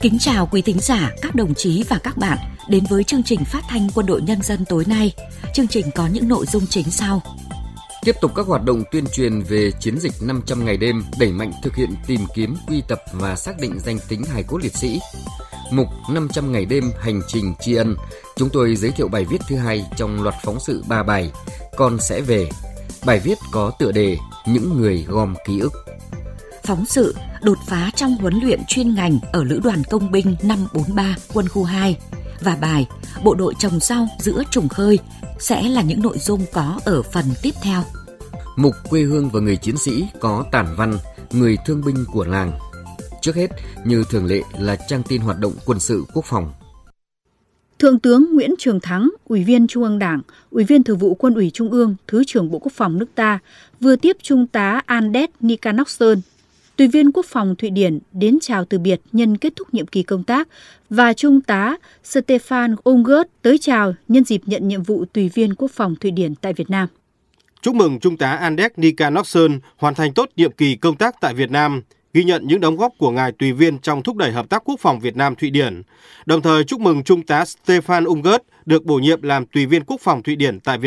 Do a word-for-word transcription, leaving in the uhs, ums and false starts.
Kính chào quý thính giả, các đồng chí và các bạn đến với chương trình phát thanh Quân đội Nhân dân tối nay. Chương trình có những nội dung chính sau. Tiếp tục các hoạt động tuyên truyền về chiến dịch năm trăm ngày đêm, đẩy mạnh thực hiện tìm kiếm, quy tập và xác định danh tính hài cốt liệt sĩ. Mục năm trăm ngày đêm hành trình tri ân, chúng tôi giới thiệu bài viết thứ hai trong loạt phóng sự ba bài Con sẽ về. Bài viết có tựa đề Những người gom ký ức. Phóng sự đột phá trong huấn luyện chuyên ngành ở Lữ đoàn Công binh năm bốn ba Quân khu hai và bài Bộ đội trồng rau giữa trùng khơi sẽ là những nội dung có ở phần tiếp theo. Mục quê hương và người chiến sĩ có tản văn Người thương binh của làng. Trước hết, như thường lệ là trang tin hoạt động quân sự quốc phòng. Thượng tướng Nguyễn Trường Thắng, Ủy viên Trung ương Đảng, Ủy viên Thường vụ Quân ủy Trung ương, Thứ trưởng Bộ Quốc phòng nước ta vừa tiếp Trung tá Anders Nikanokson, Tùy viên Quốc phòng Thụy Điển đến chào từ biệt nhân kết thúc nhiệm kỳ công tác và Trung tá Stefan Ungert tới chào nhân dịp nhận nhiệm vụ Tùy viên Quốc phòng Thụy Điển tại Việt Nam. Chúc mừng Trung tá Anders Nikanokson hoàn thành tốt nhiệm kỳ công tác tại Việt Nam, ghi nhận những đóng góp của ngài tùy viên trong thúc đẩy hợp tác quốc phòng Việt Nam Thụy Điển. Đồng thời chúc mừng Trung tá Stefan Ungert được bổ nhiệm làm Tùy viên Quốc phòng Thụy Điển tại Việt Nam.